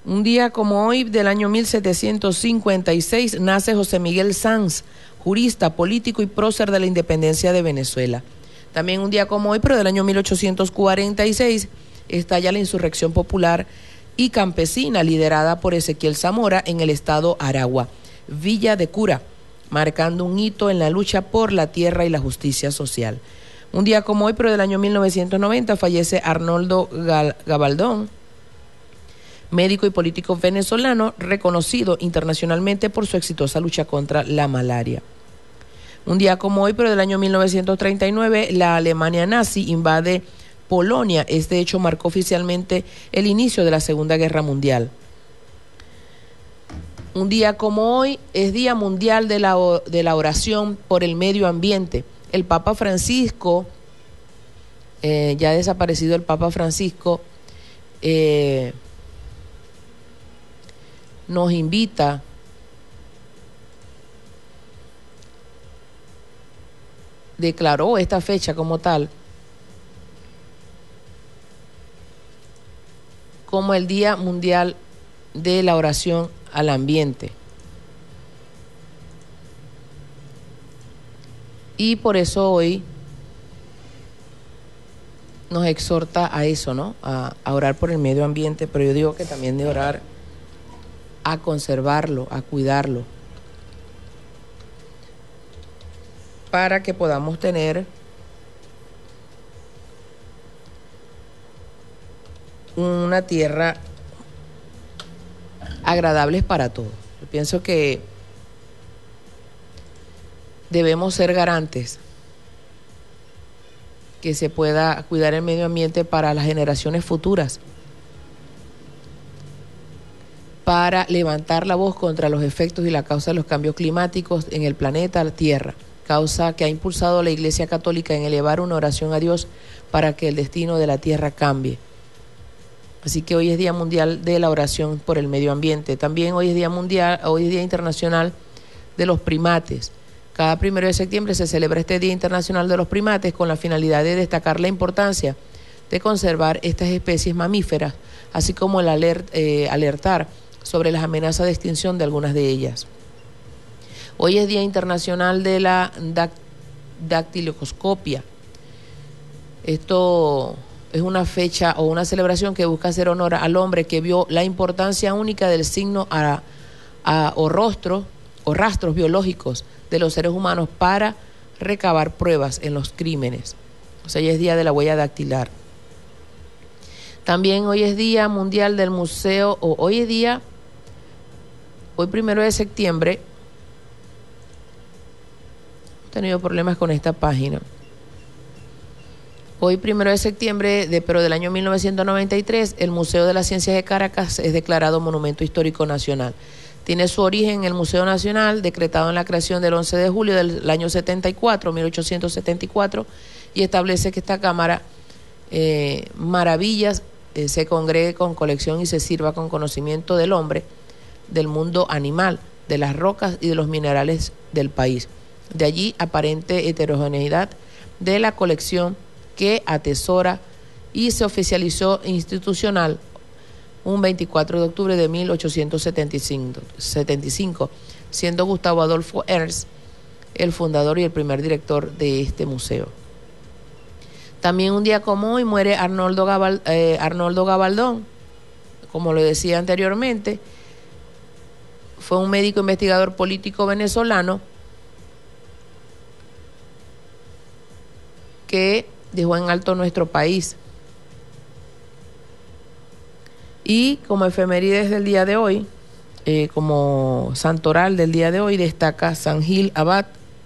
Un día como hoy, del año 1756, nace José Miguel Sanz, jurista, político y prócer de la independencia de Venezuela. También un día como hoy, pero del año 1846, estalla la insurrección popular y campesina liderada por Ezequiel Zamora en el estado Aragua, Villa de Cura, marcando un hito en la lucha por la tierra y la justicia social. Un día como hoy, pero del año 1990, fallece Arnoldo Gabaldón, médico y político venezolano reconocido internacionalmente por su exitosa lucha contra la malaria. Un día como hoy, pero del año 1939, la Alemania nazi invade Polonia. Este hecho marcó oficialmente el inicio de la Segunda Guerra Mundial. Un día como hoy es Día Mundial de la Oración por el Medio Ambiente. El Papa Francisco, ya desaparecido el Papa Francisco, nos invita declaró esta fecha como tal, como el Día Mundial de la Oración al Ambiente. Y por eso hoy nos exhorta a eso, ¿no? A orar por el medio ambiente, pero yo digo que también de orar a conservarlo, a cuidarlo, para que podamos tener una tierra agradable para todos. Yo pienso que debemos ser garantes que se pueda cuidar el medio ambiente para las generaciones futuras, para levantar la voz contra los efectos y la causa de los cambios climáticos en el planeta Tierra, causa que ha impulsado la Iglesia Católica en elevar una oración a Dios para que el destino de la Tierra cambie. Así que hoy es Día Mundial de la Oración por el Medio Ambiente. También hoy es Día Internacional de los Primates. Cada 1 de septiembre se celebra este Día Internacional de los Primates con la finalidad de destacar la importancia de conservar estas especies mamíferas, así como el alertar sobre las amenazas de extinción de algunas de ellas. Hoy es Día Internacional de la Dactiloscopia. Esto es una fecha o una celebración que busca hacer honor al hombre que vio la importancia única del signo o rastros biológicos de los seres humanos para recabar pruebas en los crímenes. O sea, ya es Día de la Huella Dactilar. También hoy es Día Mundial del Museo, hoy 1 de septiembre, he tenido problemas con esta página. Hoy 1 de septiembre, pero del año 1993, el Museo de las Ciencias de Caracas es declarado Monumento Histórico Nacional. Tiene su origen en el Museo Nacional, decretado en la creación del 11 de julio del año 1874, y establece que esta Cámara Maravillas se congregue con colección y se sirva con conocimiento del hombre, del mundo animal, de las rocas y de los minerales del país. De allí aparente heterogeneidad de la colección que atesora y se oficializó institucional un 24 de octubre de 1875, siendo Gustavo Adolfo Ernst el fundador y el primer director de este museo. También un día como hoy muere Arnoldo Gabaldón, como lo decía anteriormente, fue un médico investigador político venezolano que dejó en alto nuestro país. Y como efemérides del día de hoy, como santoral del día de hoy, destaca San Gil Abad.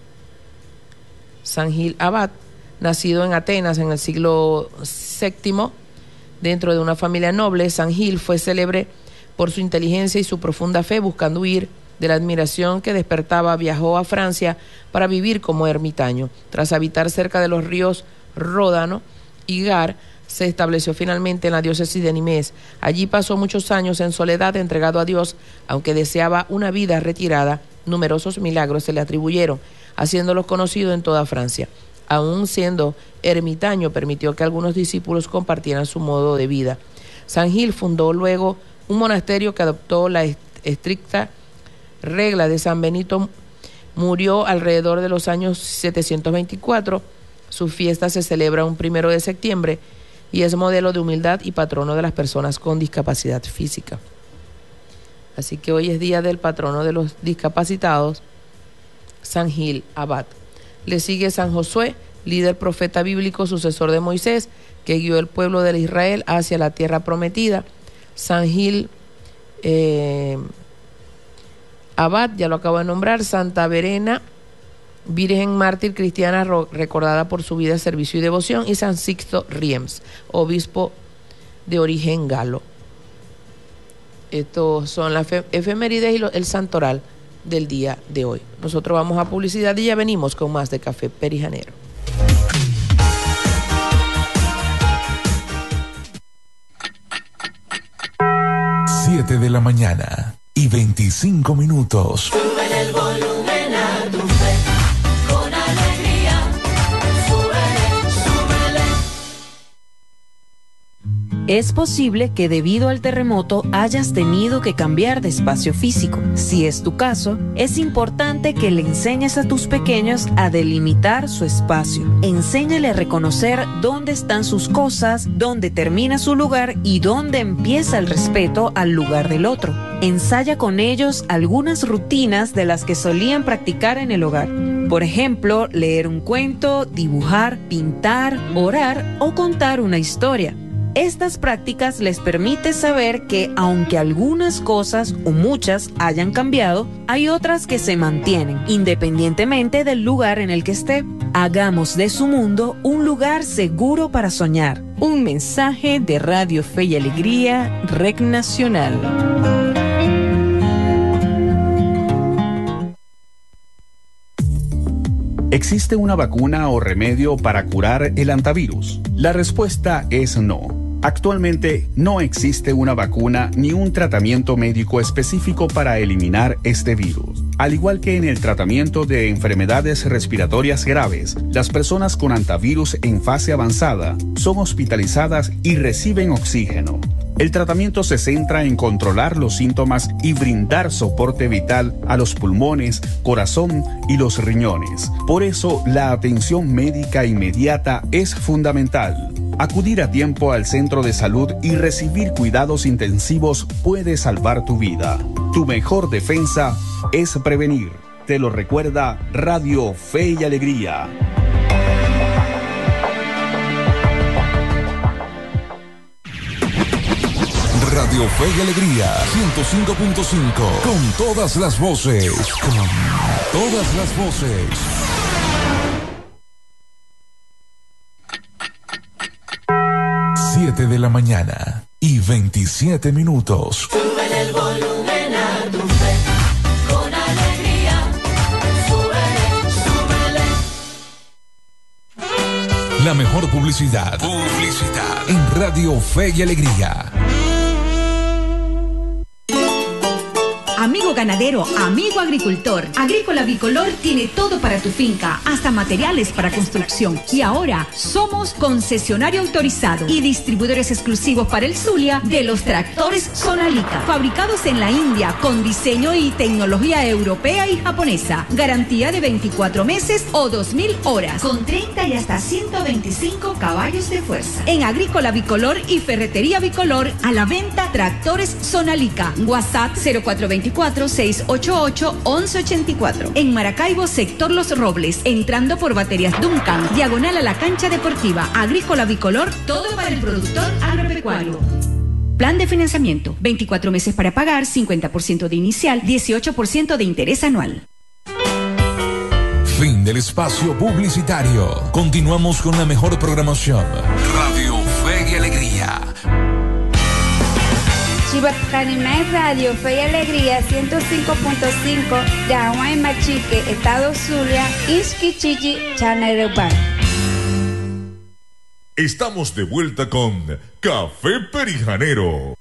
San Gil Abad, nacido en Atenas en el siglo VII, dentro de una familia noble, San Gil fue célebre por su inteligencia y su profunda fe. Buscando huir de la admiración que despertaba, viajó a Francia para vivir como ermitaño. Tras habitar cerca de los ríos Ródano y Gar, se estableció finalmente en la diócesis de Nimes. Allí pasó muchos años en soledad, entregado a Dios, aunque deseaba una vida retirada. Numerosos milagros se le atribuyeron, haciéndolos conocido en toda Francia. Aún siendo ermitaño, permitió que algunos discípulos compartieran su modo de vida. San Gil fundó luego un monasterio que adoptó la estricta regla de San Benito murió alrededor de los años 724. Su fiesta se celebra un 1 de septiembre y es modelo de humildad y patrono de las personas con discapacidad física. Así que hoy es día del patrono de los discapacitados, San Gil Abad. Le sigue San Josué, líder profeta bíblico, sucesor de Moisés, que guió el pueblo de Israel hacia la tierra prometida. San Gil Abad, ya lo acabo de nombrar. Santa Verena, virgen mártir cristiana recordada por su vida, servicio y devoción. Y San Sixto Riems, obispo de origen galo. Estos son las efemérides y el santoral del día de hoy. Nosotros vamos a publicidad y ya venimos con más de Café Perijanero. 7 de la mañana y 25 minutos. Sube el volumen a tu fe, con alegría. Súbele. Es posible que debido al terremoto hayas tenido que cambiar de espacio físico. Si es tu caso, es importante que le enseñes a tus pequeños a delimitar su espacio. Enséñale a reconocer dónde están sus cosas, dónde termina su lugar y dónde empieza el respeto al lugar del otro. Ensaya con ellos algunas rutinas de las que solían practicar en el hogar. Por ejemplo, leer un cuento, dibujar, pintar, orar o contar una historia. Estas prácticas les permiten saber que aunque algunas cosas o muchas hayan cambiado, hay otras que se mantienen, independientemente del lugar en el que esté. Hagamos de su mundo un lugar seguro para soñar. Un mensaje de Radio Fe y Alegría, REC Nacional. ¿Existe una vacuna o remedio para curar el hantavirus? La respuesta es no. Actualmente no existe una vacuna ni un tratamiento médico específico para eliminar este virus. Al igual que en el tratamiento de enfermedades respiratorias graves, las personas con hantavirus en fase avanzada son hospitalizadas y reciben oxígeno. El tratamiento se centra en controlar los síntomas y brindar soporte vital a los pulmones, corazón y los riñones. Por eso, la atención médica inmediata es fundamental. Acudir a tiempo al centro de salud y recibir cuidados intensivos puede salvar tu vida. Tu mejor defensa es prevenir. Te lo recuerda Radio Fe y Alegría. Radio Fe y Alegría 105.5. Con todas las voces. Con todas las voces. Siete de la mañana y 27 minutos. Súbele el volumen a tu fe, con alegría. Súbele. La mejor publicidad. En Radio Fe y Alegría. Amigo ganadero, amigo agricultor, Agrícola Bicolor tiene todo para tu finca, hasta materiales para construcción. Y ahora somos concesionario autorizado y distribuidores exclusivos para el Zulia de los tractores Sonalica, fabricados en la India con diseño y tecnología europea y japonesa. Garantía de 24 meses o 2.000 horas, con 30 y hasta 125 caballos de fuerza. En Agrícola Bicolor y Ferretería Bicolor, a la venta tractores Sonalica. WhatsApp 0424-688-1184. En Maracaibo, sector Los Robles, entrando por Baterías Duncan, diagonal a la cancha deportiva. Agrícola Bicolor, todo para el productor agropecuario. Plan de financiamiento, 24 meses para pagar, 50% de inicial, 18% de interés anual. Fin del espacio publicitario. Continuamos con la mejor programación. Radio Fe y Alegría. Chivacanimé Radio Fe y Alegría 105.5 de Aguay Machique, Estado Zulia, Isquichichi, Chanerupa. Estamos de vuelta con Café Perijanero.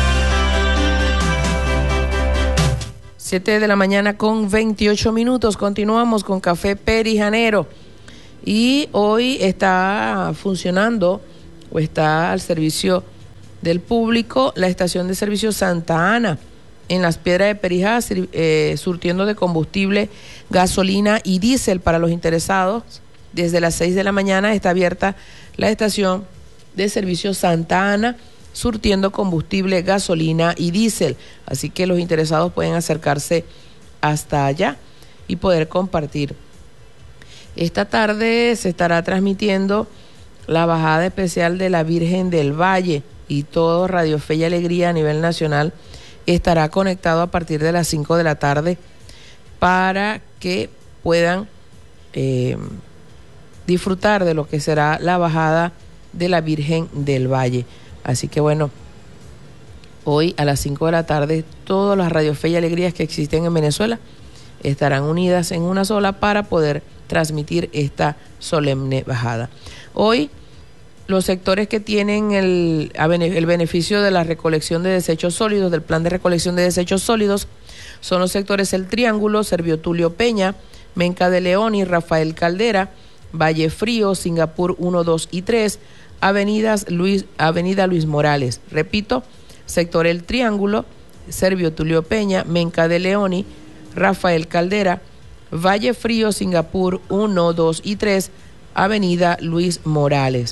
7 de la mañana con 28 minutos. Continuamos con Café Perijanero. Y hoy está funcionando o está al servicio del público, la estación de servicio Santa Ana, en Las Piedras de Perijá, surtiendo de combustible, gasolina y diésel para los interesados. Desde las 6 de la mañana está abierta la estación de servicio Santa Ana, surtiendo combustible, gasolina y diésel. Así que los interesados pueden acercarse hasta allá y poder compartir. Esta tarde se estará transmitiendo la bajada especial de la Virgen del Valle, y todo Radio Fe y Alegría a nivel nacional estará conectado a partir de las 5 de la tarde para que puedan disfrutar de lo que será la bajada de la Virgen del Valle. Así que bueno, hoy a las 5 de la tarde todas las Radio Fe y Alegrías que existen en Venezuela estarán unidas en una sola para poder transmitir esta solemne bajada. Hoy los sectores que tienen el beneficio de la recolección de desechos sólidos, del plan de recolección de desechos sólidos, son los sectores El Triángulo, Servio Tulio Peña, Menca de León y Rafael Caldera, Valle Frío, Singapur 1, 2 y 3, Avenida Luis Morales. Repito, sector El Triángulo, Servio Tulio Peña, Menca de León y Rafael Caldera, Valle Frío, Singapur 1, 2 y 3, Avenida Luis Morales,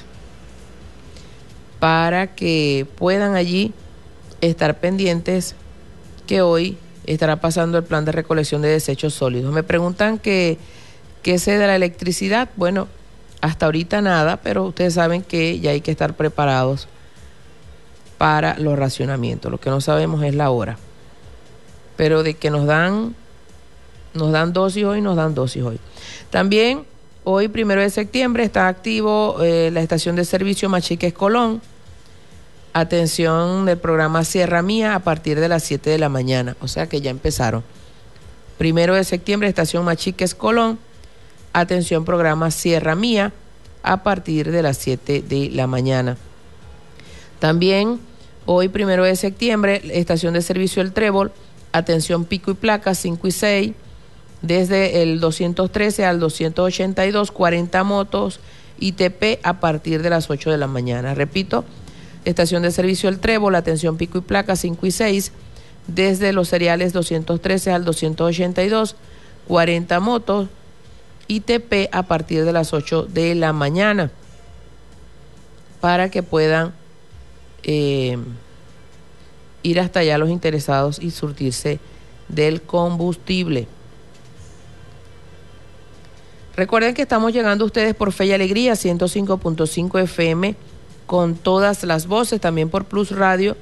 para que puedan allí estar pendientes que hoy estará pasando el plan de recolección de desechos sólidos. Me preguntan qué sé de la electricidad. Bueno, hasta ahorita nada, pero ustedes saben que ya hay que estar preparados para los racionamientos. Lo que no sabemos es la hora, pero de que nos dan dosis hoy, nos dan dosis hoy. También hoy, 1 de septiembre, está activo la estación de servicio Machiques Colón. Atención del programa Sierra Mía a partir de las 7 de la mañana. O sea que ya empezaron. 1 de septiembre, estación Machiques Colón. Atención, programa Sierra Mía a partir de las 7 de la mañana. También hoy, 1 de septiembre, estación de servicio El Trébol. Atención, pico y placa 5 y 6. Desde el 213 al 282, 40 motos ITP a partir de las 8 de la mañana. Repito, estación de servicio El Trébol, atención pico y placa 5 y 6, desde los seriales 213 al 282, 40 motos ITP a partir de las 8 de la mañana, para que puedan ir hasta allá los interesados y surtirse del combustible. Recuerden que estamos llegando a ustedes por Fe y Alegría, 105.5 FM, con todas las voces, también por Plus Radio,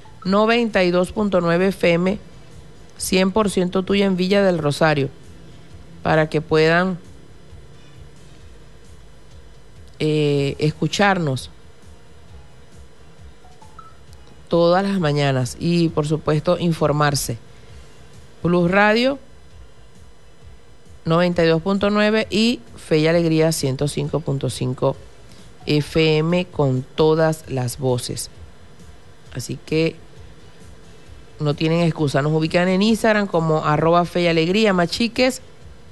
92.9 FM, 100% tuya en Villa del Rosario, para que puedan escucharnos todas las mañanas y, por supuesto, informarse. Plus Radio 92.9 y Fe y Alegría 105.5 FM con todas las voces. Así que no tienen excusa. Nos ubican en Instagram como @Fe y Alegría Machiques.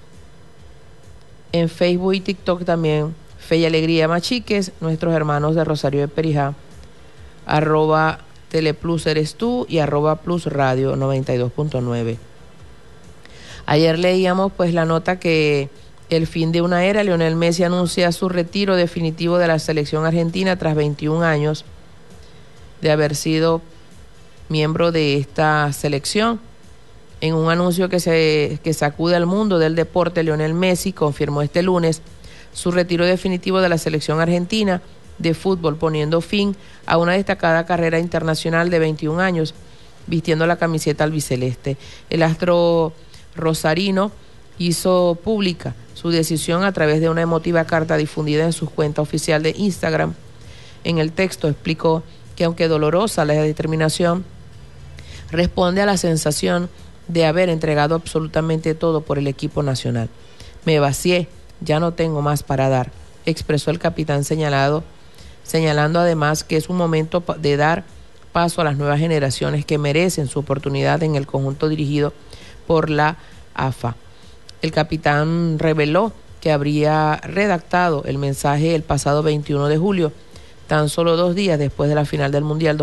En Facebook y TikTok también Fe y Alegría Machiques. Nuestros hermanos de Rosario de Perijá, @Teleplus eres tú y @Plus Radio 92.9. Ayer leíamos pues la nota que el fin de una era, Lionel Messi anuncia su retiro definitivo de la selección argentina tras 21 años de haber sido miembro de esta selección. En un anuncio que sacude al mundo del deporte, Lionel Messi confirmó este lunes su retiro definitivo de la selección argentina de fútbol, poniendo fin a una destacada carrera internacional de 21 años, vistiendo la camiseta albiceleste. El astro rosarino hizo pública su decisión a través de una emotiva carta difundida en su cuenta oficial de Instagram. En el texto explicó que, aunque dolorosa, la determinación responde a la sensación de haber entregado absolutamente todo por el equipo nacional. Me vacié, ya no tengo más para dar, expresó el capitán señalando además que es un momento de dar paso a las nuevas generaciones que merecen su oportunidad en el conjunto dirigido por la AFA. El capitán reveló que habría redactado el mensaje el pasado 21 de julio, tan solo 2 días después de la final del Mundial